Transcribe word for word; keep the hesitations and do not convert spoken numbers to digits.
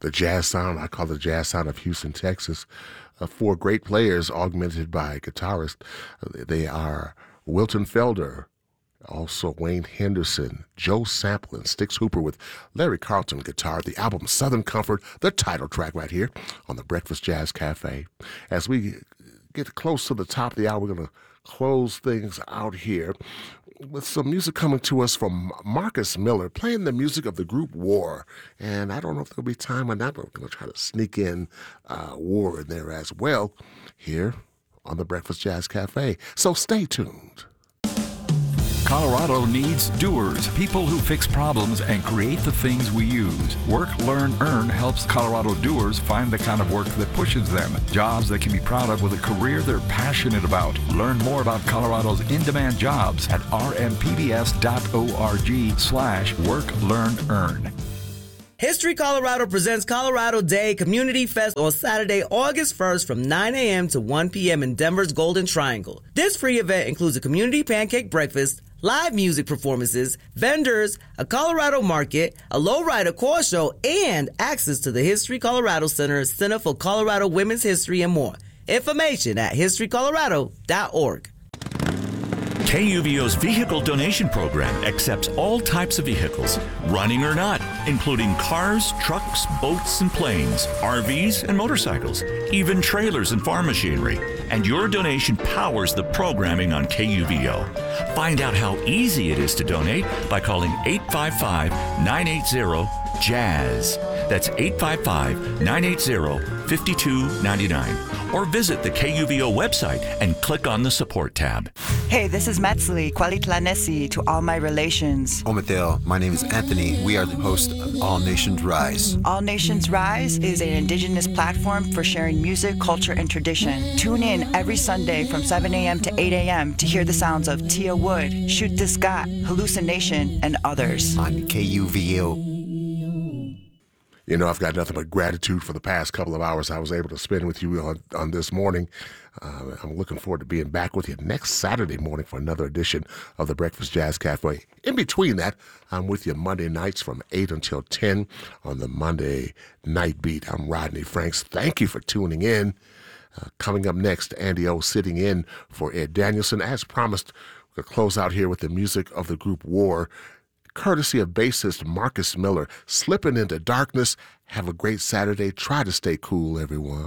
the jazz sound, I call the jazz sound of Houston, Texas. Uh, four great players augmented by guitarists. Uh, they are Wilton Felder, also Wayne Henderson, Joe Sample, and Stix Hooper with Larry Carlton guitar. The album Southern Comfort, the title track right here on the Breakfast Jazz Cafe. As we get close to the top of the hour, we're going to close things out here with some music coming to us from Marcus Miller, playing the music of the group War. And I don't know if there'll be time on that, but we're going to try to sneak in uh, War in there as well here on the Breakfast Jazz Cafe. So stay tuned. Colorado needs doers, people who fix problems and create the things we use. Work, Learn, Earn helps Colorado doers find the kind of work that pushes them. Jobs they can be proud of with a career they're passionate about. Learn more about Colorado's in-demand jobs at rmpbs.org slash work, learn, earn. History Colorado presents Colorado Day Community Fest on Saturday, August first from nine a.m. to one p.m. in Denver's Golden Triangle. This free event includes a community pancake breakfast, live music performances, vendors, a Colorado market, a lowrider core show, and access to the History Colorado Center, Center for Colorado Women's History, and more. Information at history colorado dot org. K U V O's vehicle donation program accepts all types of vehicles, running or not, including cars, trucks, boats, and planes, R Vs, and motorcycles, even trailers and farm machinery. And your donation powers the programming on K U V O. Find out how easy it is to donate by calling eight five five, nine eight zero, JAZZ. That's eight five five, nine eight zero, five two nine nine. Or visit the K U V O website and click on the support tab. Hey, this is Metzli, Kwalitlanesi to all my relations. Omathel, my name is Anthony. We are the host of All Nations Rise. All Nations Rise is an indigenous platform for sharing music, culture, and tradition. Tune in every Sunday from seven a.m. to eight a.m. to hear the sounds of Tia Wood, Shoot the Scott, Hallucination, and others. On K U V O. You know, I've got nothing but gratitude for the past couple of hours I was able to spend with you on, on this morning. Uh, I'm looking forward to being back with you next Saturday morning for another edition of the Breakfast Jazz Cafe. In between that, I'm with you Monday nights from eight until ten on the Monday Night Beat. I'm Rodney Franks. Thank you for tuning in. Uh, coming up next, Andy O sitting in for Ed Danielson. As promised, we'll close out here with the music of the group War, courtesy of bassist Marcus Miller. Slipping into darkness. Have a great Saturday. Try to stay cool, everyone.